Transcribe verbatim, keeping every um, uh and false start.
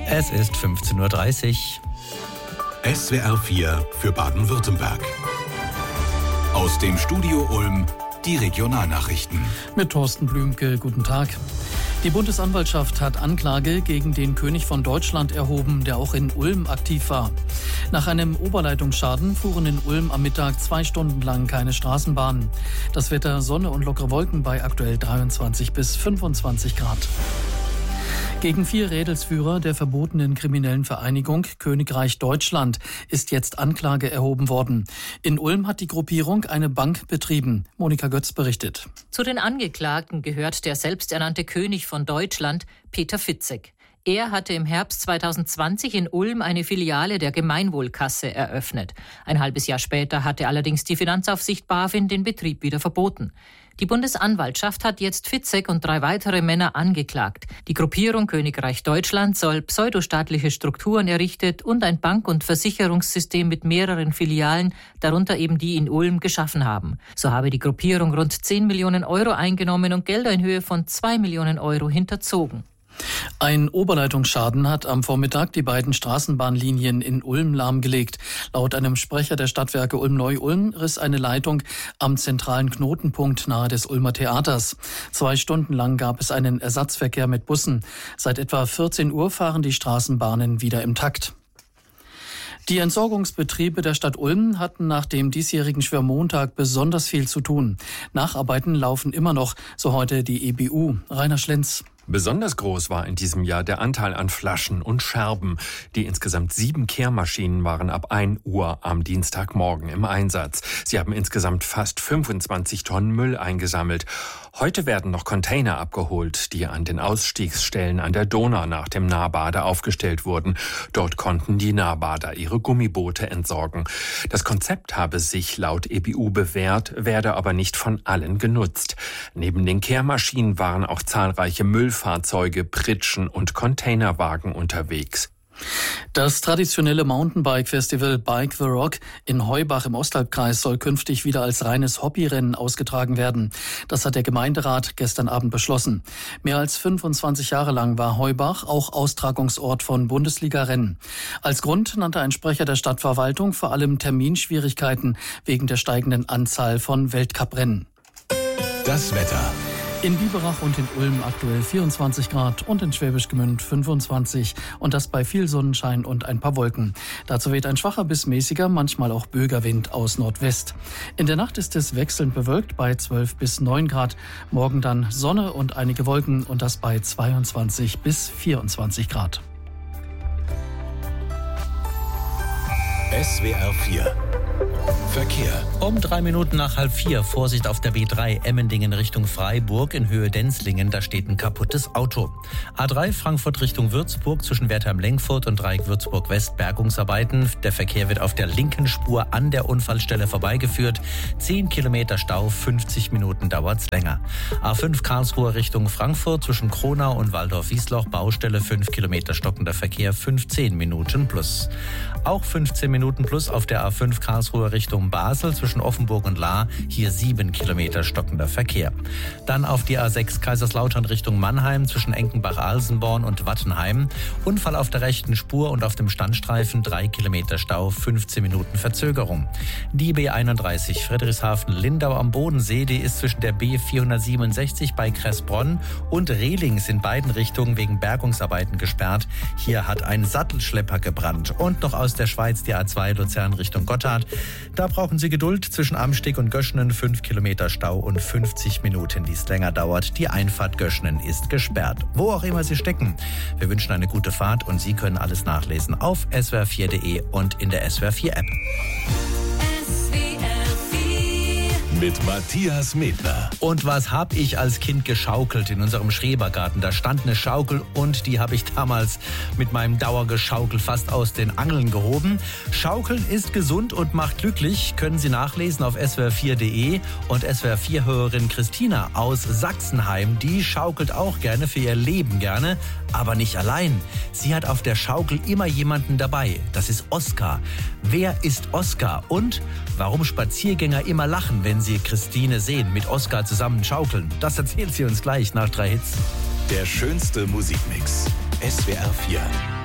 Es ist fünfzehn Uhr dreißig. S W R vier für Baden-Württemberg. Aus dem Studio Ulm die Regionalnachrichten. Mit Thorsten Blümke, guten Tag. Die Bundesanwaltschaft hat Anklage gegen den König von Deutschland erhoben, der auch in Ulm aktiv war. Nach einem Oberleitungsschaden fuhren in Ulm am Mittag zwei Stunden lang keine Straßenbahnen. Das Wetter Sonne und lockere Wolken bei aktuell dreiundzwanzig bis fünfundzwanzig Grad. Gegen vier Rädelsführer der verbotenen kriminellen Vereinigung Königreich Deutschland ist jetzt Anklage erhoben worden. In Ulm hat die Gruppierung eine Bank betrieben. Monika Götz berichtet. Zu den Angeklagten gehört der selbsternannte König von Deutschland, Peter Fitzek. Er hatte im Herbst zweitausendzwanzig in Ulm eine Filiale der Gemeinwohlkasse eröffnet. Ein halbes Jahr später hatte allerdings die Finanzaufsicht BaFin den Betrieb wieder verboten. Die Bundesanwaltschaft hat jetzt Fitzek und drei weitere Männer angeklagt. Die Gruppierung Königreich Deutschland soll pseudostaatliche Strukturen errichtet und ein Bank- und Versicherungssystem mit mehreren Filialen, darunter eben die in Ulm, geschaffen haben. So habe die Gruppierung rund zehn Millionen Euro eingenommen und Gelder in Höhe von zwei Millionen Euro hinterzogen. Ein Oberleitungsschaden hat am Vormittag die beiden Straßenbahnlinien in Ulm lahmgelegt. Laut einem Sprecher der Stadtwerke Ulm-Neu-Ulm riss eine Leitung am zentralen Knotenpunkt nahe des Ulmer Theaters. Zwei Stunden lang gab es einen Ersatzverkehr mit Bussen. Seit etwa vierzehn Uhr fahren die Straßenbahnen wieder im Takt. Die Entsorgungsbetriebe der Stadt Ulm hatten nach dem diesjährigen Schwermontag besonders viel zu tun. Nacharbeiten laufen immer noch, so heute die E B U. Rainer Schlenz. Besonders groß war in diesem Jahr der Anteil an Flaschen und Scherben. Die insgesamt sieben Kehrmaschinen waren ab ein Uhr am Dienstagmorgen im Einsatz. Sie haben insgesamt fast fünfundzwanzig Tonnen Müll eingesammelt. Heute werden noch Container abgeholt, die an den Ausstiegsstellen an der Donau nach dem Nahbade aufgestellt wurden. Dort konnten die Nahbader ihre Gummiboote entsorgen. Das Konzept habe sich laut E B U bewährt, werde aber nicht von allen genutzt. Neben den Kehrmaschinen waren auch zahlreiche Müll Fahrzeuge, Pritschen und Containerwagen unterwegs. Das traditionelle Mountainbike-Festival Bike the Rock in Heubach im Osthalbkreis soll künftig wieder als reines Hobbyrennen ausgetragen werden. Das hat der Gemeinderat gestern Abend beschlossen. Mehr als fünfundzwanzig Jahre lang war Heubach auch Austragungsort von Bundesliga-Rennen. Als Grund nannte ein Sprecher der Stadtverwaltung vor allem Terminschwierigkeiten wegen der steigenden Anzahl von Weltcuprennen. Das Wetter. In Biberach und in Ulm aktuell vierundzwanzig Grad und in Schwäbisch Gmünd fünfundzwanzig und das bei viel Sonnenschein und ein paar Wolken. Dazu weht ein schwacher bis mäßiger, manchmal auch böiger Wind aus Nordwest. In der Nacht ist es wechselnd bewölkt bei zwölf bis neun Grad. Morgen dann Sonne und einige Wolken und das bei zweiundzwanzig bis vierundzwanzig Grad. S W R vier Verkehr. Um drei Minuten nach halb vier. Vorsicht auf der B drei Emmendingen Richtung Freiburg in Höhe Denzlingen. Da steht ein kaputtes Auto. A drei Frankfurt Richtung Würzburg zwischen Wertheim-Lengfurt und Dreieck Würzburg-West Bergungsarbeiten. Der Verkehr wird auf der linken Spur an der Unfallstelle vorbeigeführt. zehn Kilometer Stau, fünfzig Minuten dauert's länger. A fünf Karlsruhe Richtung Frankfurt zwischen Kronau und Waldorf-Wiesloch. Baustelle fünf Kilometer stockender Verkehr, fünfzehn Minuten plus. Auch fünfzehn Minuten plus auf der A fünf Karlsruhe Richtung Basel zwischen Offenburg und Lahr, hier sieben Kilometer stockender Verkehr. Dann auf die A sechs Kaiserslautern Richtung Mannheim zwischen Enkenbach-Alsenborn und Wattenheim. Unfall auf der rechten Spur und auf dem Standstreifen, drei Kilometer Stau, fünfzehn Minuten Verzögerung. Die B einunddreißig Friedrichshafen-Lindau am Bodensee, die ist zwischen der B vierhundertsiebenundsechzig bei Kressbronn und Rehlings in beiden Richtungen wegen Bergungsarbeiten gesperrt. Hier hat ein Sattelschlepper gebrannt. Und noch aus der Schweiz die A zwei Luzern Richtung Gotthard. Da brauchen Sie Geduld zwischen Amsteg und Göschenen, fünf Kilometer Stau und fünfzig Minuten, die es länger dauert. Die Einfahrt Göschenen ist gesperrt. Wo auch immer Sie stecken. Wir wünschen eine gute Fahrt und Sie können alles nachlesen auf S W R vier punkt de und in der S W R vier App. Mit Matthias Medner. Und was habe ich als Kind geschaukelt in unserem Schrebergarten? Da stand eine Schaukel und die habe ich damals mit meinem Dauergeschaukel fast aus den Angeln gehoben. Schaukeln ist gesund und macht glücklich. Können Sie nachlesen auf S W R vier punkt de. Und S W R vier Hörerin Christina aus Sachsenheim, die schaukelt auch gerne für ihr Leben gerne, aber nicht allein. Sie hat auf der Schaukel immer jemanden dabei. Das ist Oskar. Wer ist Oskar? Und warum Spaziergänger immer lachen, wenn sie Christine sehen, mit Oskar zusammen schaukeln? Das erzählt sie uns gleich nach drei Hits. Der schönste Musikmix. S W R vier.